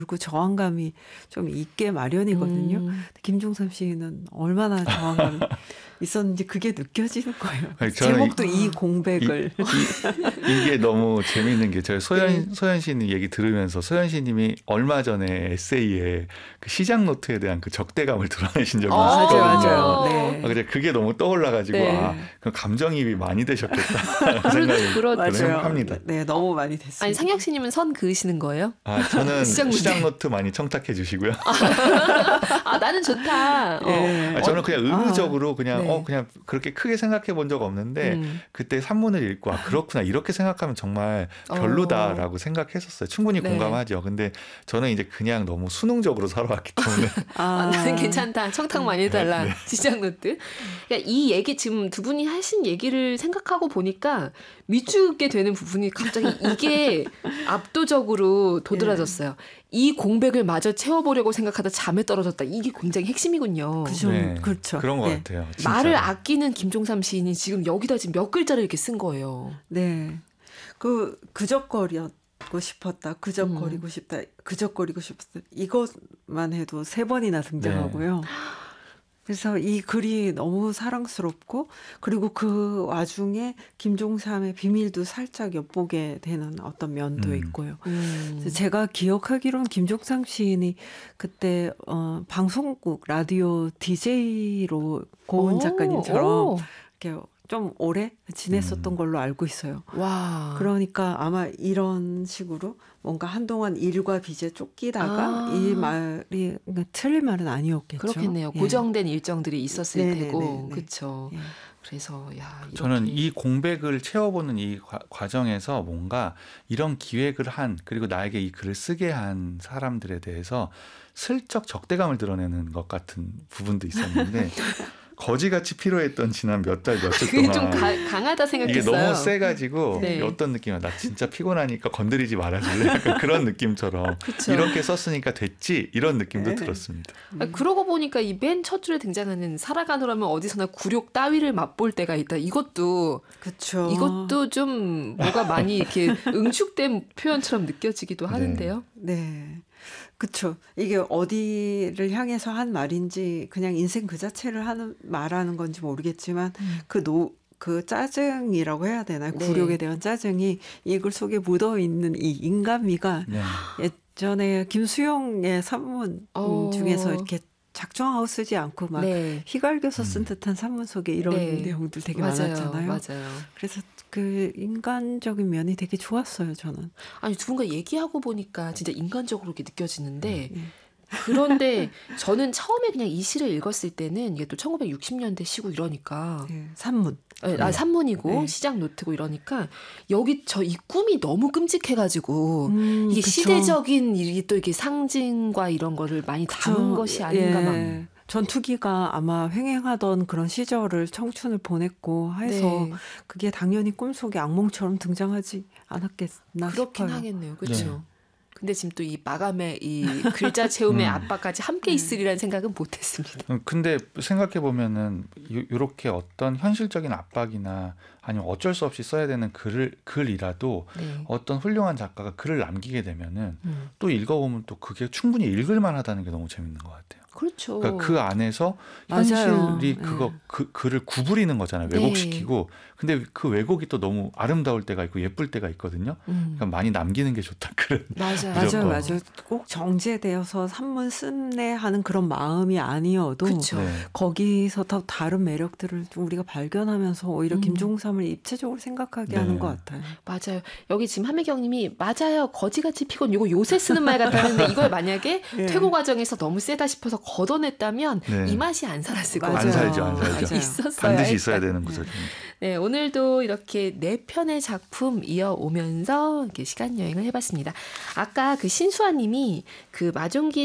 그리고 저항감이 좀 있게 마련이거든요. 김종삼 씨는 얼마나 저항감이 있었는지 그게 느껴지는 거예요. 아니, 제목도 이 공백을. 이게 너무 재미있는 게 저희 소연씨 얘기 들으면서 소연씨 님이 얼마 전에 에세이에 그 시장 노트에 대한 그 적대감을 드러내신 적이 있었거든요. 맞아요. 네. 그게 너무 떠올라가지고 네. 그럼 감정이입이 많이 되셨겠다 생각을 합니다. 네, 너무 많이 됐어요. 아니 상혁 씨님은 선 그으시는 거예요? 저는 시장 노트 많이 청탁해 주시고요. 나는 좋다. 네. 저는 그냥 의무적으로 그냥 네. 그냥 그렇게 크게 생각해 본 적 없는데 그때 산문을 읽고 그렇구나 이렇게 생각하면 정말 별로다라고 생각했었어요. 충분히 공감하죠. 근데 저는 이제 그냥 너무 수능적으로 살아왔기 때문에 나는 괜찮다. 청탁 많이 해달라. 네. 시장 노트. 그러니까 이 얘기 지금 두 분이 하신 얘기를 생각하고 보니까 미치게 되는 부분이 갑자기 이게 압도적으로 도드라졌어요. 이 공백을 마저 채워보려고 생각하다 잠에 떨어졌다. 이게 굉장히 핵심이군요. 그렇죠. 그런 것 같아요. 진짜. 말을 아끼는 김종삼 시인이 지금 여기다 지금 몇 글자를 이렇게 쓴 거예요. 네. 그저거리고 싶었다. 그저거리고 싶다. 그저거리고 싶었다. 이것만 해도 3번이나 등장하고요. 네. 그래서 이 글이 너무 사랑스럽고 그리고 그 와중에 김종삼의 비밀도 살짝 엿보게 되는 어떤 면도 있고요. 제가 기억하기로는 김종삼 시인이 그때 방송국 라디오 DJ로 고은 작가님처럼 이렇게 좀 오래 지냈었던 걸로 알고 있어요. 와. 그러니까 아마 이런 식으로 뭔가 한동안 일과 빚에 쫓기다가 이 말이 틀린 말은 아니었겠죠. 그렇겠네요. 고정된 일정들이 있었을 테고. 그렇죠. 그래서 이렇게. 저는 이 공백을 채워보는 이 과정에서 뭔가 이런 기획을 한 그리고 나에게 이 글을 쓰게 한 사람들에 대해서 슬쩍 적대감을 드러내는 것 같은 부분도 있었는데 거지같이 필요했던 지난 몇 달, 며칠 동안 좀 강하다 생각했어요. 이게 너무 세가지고 어떤 느낌이야. 나 진짜 피곤하니까 건드리지 말아줄래? 약간 그런 느낌처럼 이렇게 썼으니까 됐지? 이런 느낌도 들었습니다. 그러고 보니까 이 맨 첫 줄에 등장하는 살아가노라면 어디서나 굴욕 따위를 맛볼 때가 있다. 이것도 좀 뭐가 많이 이렇게 응축된 표현처럼 느껴지기도 하는데요. 네. 그렇죠. 이게 어디를 향해서 한 말인지 그냥 인생 그 자체를 말하는 건지 모르겠지만 그 짜증이라고 해야 되나요? 굴욕에 대한 짜증이 이 글 속에 묻어있는 이 인간미가 예전에 김수용의 산문 중에서 이렇게 작정하고 쓰지 않고 막 휘갈겨서 쓴 듯한 산문 속에 이런 내용들 되게 많았잖아요. 맞아요. 그래서 그 인간적인 면이 되게 좋았어요, 저는. 아니, 누군가 얘기하고 보니까 진짜 인간적으로 이렇게 느껴지는데 그런데 저는 처음에 그냥 이 시를 읽었을 때는 이게 또 1960년대 시고 이러니까 산문. 산문이고 시장 노트고 이러니까 여기 저 이 꿈이 너무 끔찍해가지고 이게 시대적인 이게 또 이게 상징과 이런 거를 많이 담은 것이 아닌가 막. 전투기가 아마 횡행하던 그런 시절을 청춘을 보냈고 해서 그게 당연히 꿈속에 악몽처럼 등장하지 않았겠나 그렇긴 싶어요. 하겠네요. 그렇죠. 근데 지금 또 이 마감의 이 글자 채움의 압박까지 함께 있으리라는 생각은 못했습니다. 근데 생각해 보면은 이렇게 어떤 현실적인 압박이나 아니면 어쩔 수 없이 써야 되는 글이라도 어떤 훌륭한 작가가 글을 남기게 되면은 또 읽어보면 또 그게 충분히 읽을만하다는 게 너무 재밌는 것 같아요. 그렇죠. 그러니까 그 안에서 현실이 그 글을 구부리는 거잖아요. 왜곡시키고. 근데 그 왜곡이 또 너무 아름다울 때가 있고 예쁠 때가 있거든요. 그러니까 많이 남기는 게 좋다. 맞아요. 꼭 정제되어서 산문 쓴내 하는 그런 마음이 아니어도 거기서 더 다른 매력들을 좀 우리가 발견하면서 오히려 김종삼을 입체적으로 생각하게 하는 것 같아요. 맞아요. 여기 지금 한미경님이 맞아요. 거지같이 피곤 이거 요새 쓰는 말 같다는데 이걸 만약에 퇴고 과정에서 너무 세다 싶어서 걷어냈다면 이 맛이 안 살았을 거예요. 안 살죠. 있었어요. 반드시 있어야 되는 구조입니다. 네, 오늘도 이렇게 4편의 작품 이어오면서 이렇게 시간 여행을 해봤습니다. 아까 그 신수아님이 그 마종기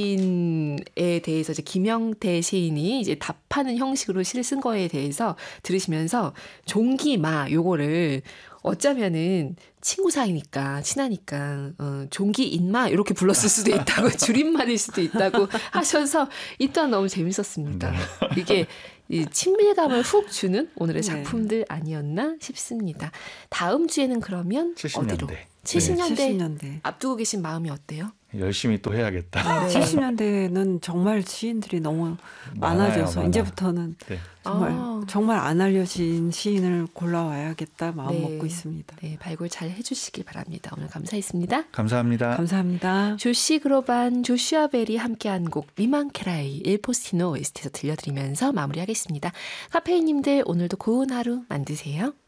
시인에 대해서 이제 김영태 시인이 이제 답하는 형식으로 시를 쓴 거에 대해서 들으시면서 종기마 요거를 어쩌면은 친구 사이니까 친하니까 종기 인마 이렇게 불렀을 수도 있다고 줄임말일 수도 있다고 하셔서 이 또한 너무 재밌었습니다. 이게 이 친밀감을 훅 주는 오늘의 작품들 아니었나 싶습니다. 다음 주에는 그러면 70년대. 어디로? 70년대 앞두고 계신 마음이 어때요? 열심히 또 해야겠다. 네. 70년대에는 정말 시인들이 너무 많아져서 많아. 이제부터는 네. 정말 안 알려진 시인을 골라와야겠다 마음 네. 먹고 있습니다. 네, 발굴 잘 해주시길 바랍니다. 오늘 감사했습니다. 감사합니다. 감사합니다. 조시 그로반, 조슈아 벨이 함께한 곡 미만케라이 일포스티노 OST에서 들려드리면서 마무리하겠습니다. 카페인님들 오늘도 고운 하루 만드세요.